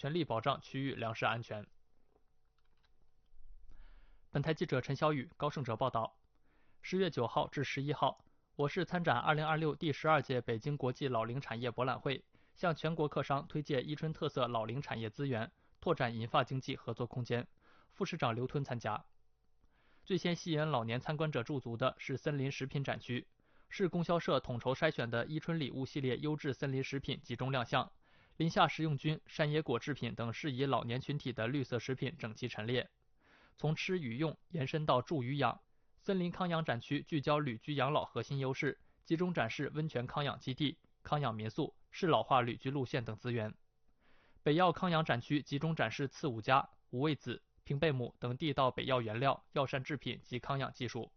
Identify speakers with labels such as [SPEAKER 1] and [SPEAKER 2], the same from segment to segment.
[SPEAKER 1] 全力保障区域粮食安全。本台记者陈小雨、高胜哲报道。10月9号至11号，我市参展2026第12届北京国际老龄产业博览会，向全国客商推介伊春特色老龄产业资源，拓展银发经济合作空间。副市长刘吞参加。最先吸引老年参观者驻足的是森林食品展区，市供销社统筹筛选的伊春礼物系列优质森林食品集中亮相，林下食用菌、山野果制品等适宜老年群体的绿色食品整齐陈列。从吃与用延伸到住与养，森林康养展区聚焦旅居养老核心优势，集中展示温泉康养基地、康养民宿、适老化旅居路线等资源。北药康养展区集中展示刺五加、五味子、平贝母等地道北药原料、药膳制品及康养技术。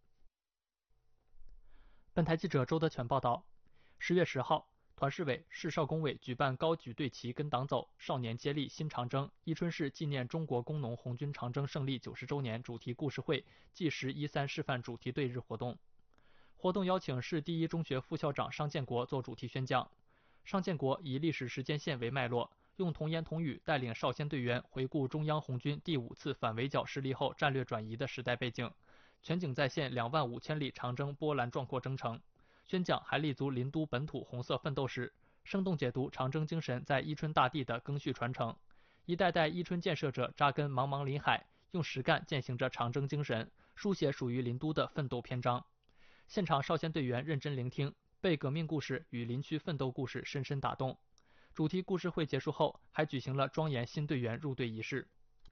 [SPEAKER 1] 本台记者周德全报道。10月10号，团市委、市少工委举办高举队旗跟党走，少年接力新长征伊春市纪念中国工农红军长征胜利90周年主题故事会纪实13示范主题队日活动。活动邀请市第一中学副校长商建国做主题宣讲。商建国以历史时间线为脉络，用童言童语带领少先队员回顾中央红军第5次反围剿失利后战略转移的时代背景，全景再现25000里长征波澜壮阔征程。宣讲还立足林都本土红色奋斗史，生动解读长征精神在伊春大地的赓续传承。一代代伊春建设者扎根茫茫林海，用实干践行着长征精神，书写属于林都的奋斗篇章。现场少先队员认真聆听，被革命故事与林区奋斗故事深深打动。主题故事会结束后，还举行了庄严新队员入队仪式。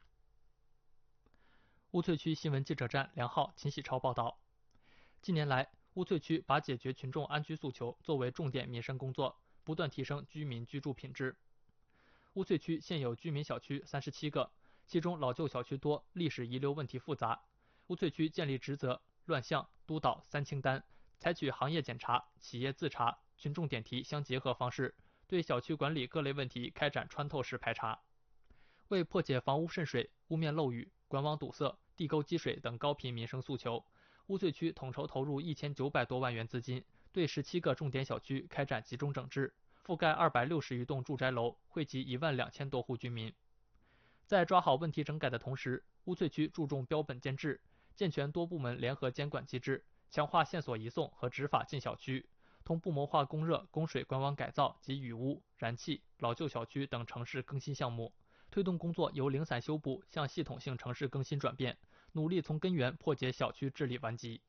[SPEAKER 1] 乌翠区新闻记者站梁浩、秦喜超报道。近年来，乌翠区把解决群众安居诉求作为重点民生工作，不断提升居民居住品质。乌翠区现有居民小区37个，其中老旧小区多，历史遗留问题复杂。乌翠区建立职责、乱象、督导3清单，采取行业检查、企业自查、群众点题相结合方式，对小区管理各类问题开展穿透式排查。为破解房屋渗水、屋面漏雨、管网堵塞、地沟积水等高频民生诉求，乌翠区统筹投入1900多万元资金，对17个重点小区开展集中整治，覆盖260余栋住宅楼，惠及12000多户居民。在抓好问题整改的同时，乌翠区注重标本兼治，健全多部门联合监管机制，强化线索移送和执法进小区，同步谋划供热、供水管网改造及雨污、燃气、老旧小区等城市更新项目，推动工作由零散修补向系统性城市更新转变，努力从根源破解小区治理顽疾。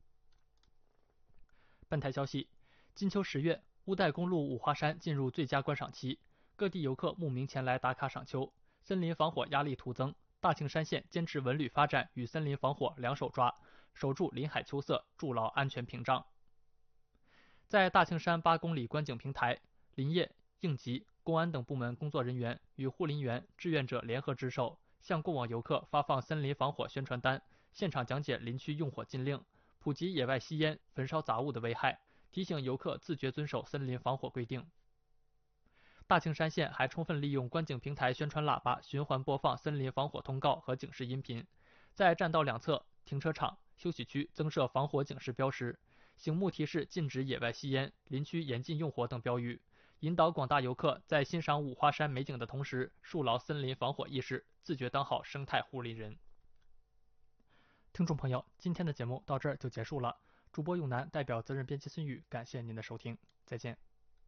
[SPEAKER 1] 本台消息，金秋10月，乌代公路五华山进入最佳观赏期，各地游客慕名前来打卡赏秋，森林防火压力徒增。大庆山县坚持文旅发展与森林防火两手抓，守住林海秋色，筑牢安全屏障。在大庆山8公里观景平台，林业、应急、公安等部门工作人员与护林员、志愿者联合值守，向过往游客发放森林防火宣传单，现场讲解林区用火禁令，普及野外吸烟、焚烧杂物的危害，提醒游客自觉遵守森林防火规定。大庆山县还充分利用观景平台宣传喇叭循环播放森林防火通告和警示音频，在栈道两侧、停车场、休息区增设防火警示标识，醒目提示禁止野外吸烟、林区严禁用火等标语，引导广大游客在欣赏五华山美景的同时，树牢森林防火意识，自觉当好生态护林人。听众朋友，今天的节目到这儿就结束了。主播永南代表责任编辑孙宇，感谢您的收听，再见。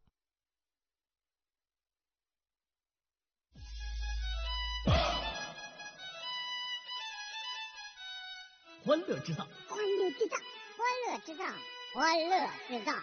[SPEAKER 2] 欢乐制造，
[SPEAKER 3] 欢乐制造，欢乐制造，欢乐制造。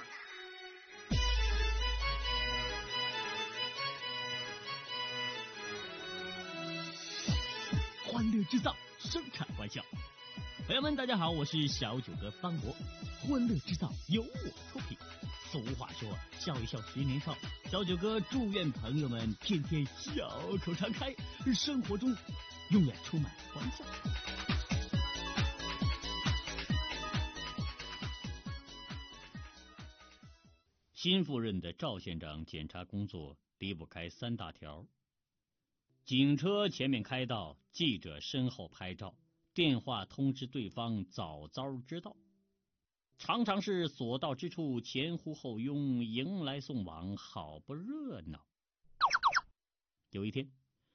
[SPEAKER 2] 欢乐制造，生产欢笑。朋友们，大家好，我是小九哥方博。欢乐制造由我出品。俗话说，笑一笑10年少。小九哥祝愿朋友们天天笑口常开，生活中永远充满欢笑。新赴任的赵县长检查工作离不开3大条：警车前面开道，记者身后拍照，电话通知对方早早知道。常常是所到之处前呼后拥，迎来送往，好不热闹。有一天，